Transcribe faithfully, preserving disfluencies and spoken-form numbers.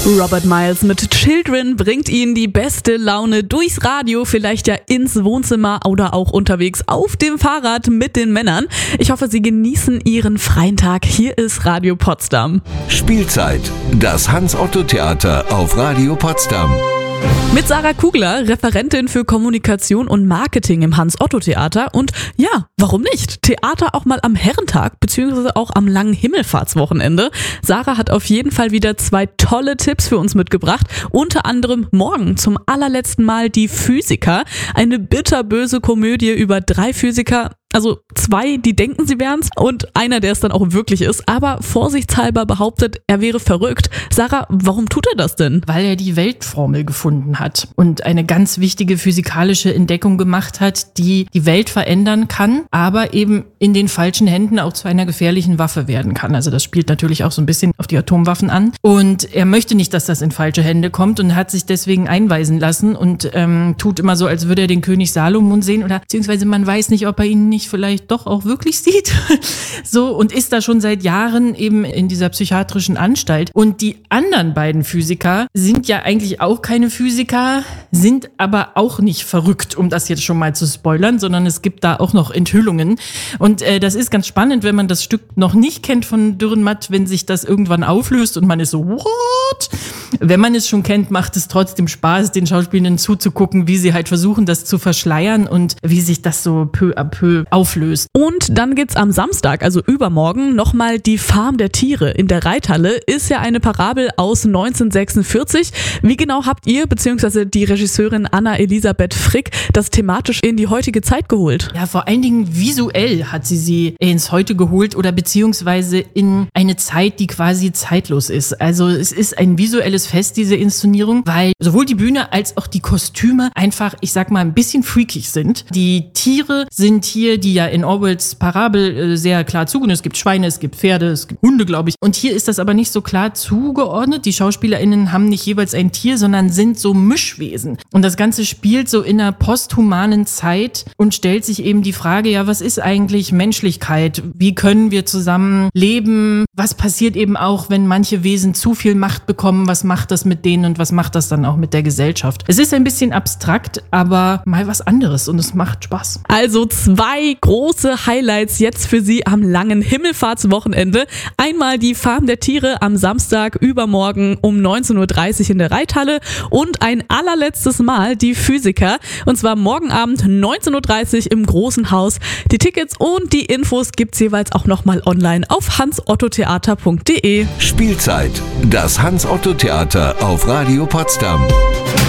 Robert Miles mit Children bringt Ihnen die beste Laune durchs Radio, vielleicht ja ins Wohnzimmer oder auch unterwegs auf dem Fahrrad mit den Männern. Ich hoffe, Sie genießen Ihren freien Tag. Hier ist Radio Potsdam. Spielzeit, das Hans-Otto-Theater auf Radio Potsdam. Mit Sarah Kugler, Referentin für Kommunikation und Marketing im Hans-Otto-Theater. Und ja, warum nicht? Theater auch mal am Herrentag, beziehungsweise auch am langen Himmelfahrtswochenende. Sarah hat auf jeden Fall wieder zwei tolle Tipps für uns mitgebracht. Unter anderem morgen zum allerletzten Mal die Physiker. Eine bitterböse Komödie über drei Physiker. Also zwei, die denken, sie wären's, und einer, der es dann auch wirklich ist, aber vorsichtshalber behauptet, er wäre verrückt. Sarah, warum tut er das denn? Weil er die Weltformel gefunden hat und eine ganz wichtige physikalische Entdeckung gemacht hat, die die Welt verändern kann, aber eben in den falschen Händen auch zu einer gefährlichen Waffe werden kann. Also das spielt natürlich auch so ein bisschen auf die Atomwaffen an. Und er möchte nicht, dass das in falsche Hände kommt und hat sich deswegen einweisen lassen und ähm, tut immer so, als würde er den König Salomon sehen, oder beziehungsweise man weiß nicht, ob er ihn nicht vielleicht doch auch wirklich sieht. So, und ist da schon seit Jahren eben in dieser psychiatrischen Anstalt. Und die anderen beiden Physiker sind ja eigentlich auch keine Physiker, sind aber auch nicht verrückt, um das jetzt schon mal zu spoilern, sondern es gibt da auch noch Enthüllungen. Und äh, das ist ganz spannend, wenn man das Stück noch nicht kennt von Dürrenmatt, wenn sich das irgendwann auflöst und man ist so, what? Wenn man es schon kennt, macht es trotzdem Spaß, den Schauspielern zuzugucken, wie sie halt versuchen, das zu verschleiern und wie sich das so peu à peu auflöst. Und dann gibt's am Samstag, also übermorgen, nochmal die Farm der Tiere in der Reithalle. Ist ja eine Parabel aus neunzehnhundertsechsundvierzig. Wie genau habt ihr, beziehungsweise die Regisseurin Anna Elisabeth Frick, das thematisch in die heutige Zeit geholt? Ja, vor allen Dingen visuell hat sie sie ins Heute geholt oder beziehungsweise in eine Zeit, die quasi zeitlos ist. Also es ist ein visuelles Fest, diese Inszenierung, weil sowohl die Bühne als auch die Kostüme einfach, ich sag mal, ein bisschen freakig sind. Die Tiere sind hier, die ja in Orwells Parabel äh, sehr klar zugeordnet. Es gibt Schweine, es gibt Pferde, es gibt Hunde, glaube ich. Und hier ist das aber nicht so klar zugeordnet. Die SchauspielerInnen haben nicht jeweils ein Tier, sondern sind so Mischwesen. Und das Ganze spielt so in einer posthumanen Zeit und stellt sich eben die Frage, ja, was ist eigentlich Menschlichkeit? Wie können wir zusammen leben? Was passiert eben auch, wenn manche Wesen zu viel Macht bekommen? Was macht das mit denen und was macht das dann auch mit der Gesellschaft? Es ist ein bisschen abstrakt, aber mal was anderes und es macht Spaß. Also zwei große Highlights jetzt für Sie am langen Himmelfahrtswochenende. Einmal die Farm der Tiere am Samstag übermorgen um neunzehn Uhr dreißig in der Reithalle und ein allerletztes Mal die Physiker, und zwar morgen Abend neunzehn Uhr dreißig im Großen Haus. Die Tickets und die Infos gibt's jeweils auch nochmal online auf hans otto theater punkt de. Spielzeit, das Hans-Otto-Theater auf Radio Potsdam.